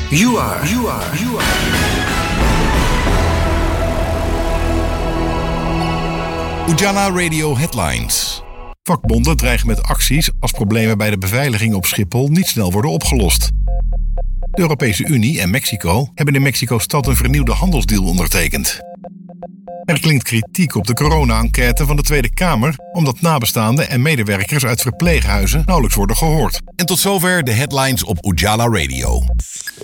You are. Ujala Radio Headlines. Vakbonden dreigen met acties als problemen bij de beveiliging op Schiphol niet snel worden opgelost. De Europese Unie en Mexico hebben in Mexico-stad een vernieuwde handelsdeal ondertekend. Er klinkt kritiek op de corona-enquête van de Tweede Kamer, omdat nabestaanden en medewerkers uit verpleeghuizen nauwelijks worden gehoord. En tot zover de headlines op Ujala Radio.